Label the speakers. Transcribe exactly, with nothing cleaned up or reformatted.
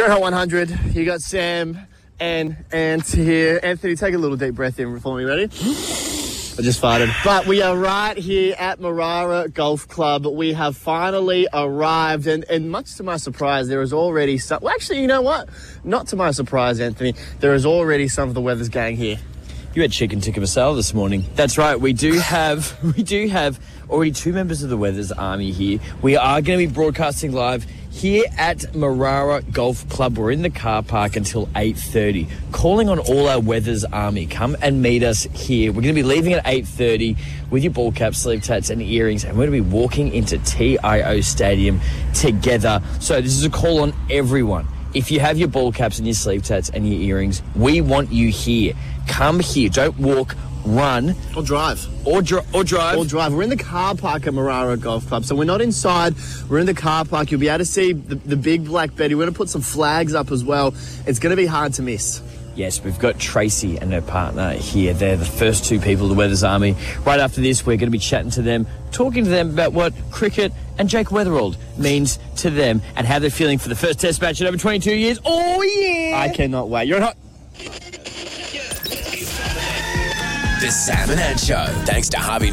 Speaker 1: You're at one hundred. You got Sam and Ant here. Anthony, take a little deep breath in for me. Ready? I just farted. But we are right here at Marara Golf Club. We have finally arrived, and, and much to my surprise, there is already some... Well, actually, you know what? Not to my surprise, Anthony. There is already some of the Weathers gang here.
Speaker 2: You had chicken tikka masala this morning. That's right. We do have we do have already two members of the Weathers Army here. We are going to be broadcasting live here at Marara Golf Club. We're in the car park until eight thirty. Calling on all our Weathers Army. Come and meet us here. We're going to be leaving at eight thirty with your ball caps, sleeve tats and earrings, and we're going to be walking into T I O Stadium together. So this is a call on everyone. If you have your ball caps and your sleeve tats and your earrings, we want you here. Come here. Don't walk, run.
Speaker 1: Or drive.
Speaker 2: Or, dri- or drive.
Speaker 1: Or drive. We're in the car park at Marara Golf Club, so we're not inside. We're in the car park. You'll be able to see the, the big Black Betty. We're going to put some flags up as well. It's going to be hard to miss.
Speaker 2: Yes, we've got Tracy and her partner here. They're the first two people of the Weathers Army. Right after this, we're going to be chatting to them, talking to them about what cricket and Jake Weatherald means to them and how they're feeling for the first test match in over twenty-two years. Oh, yeah!
Speaker 1: I cannot wait. You're not...
Speaker 3: The Sam and Ant Show, thanks to Harvey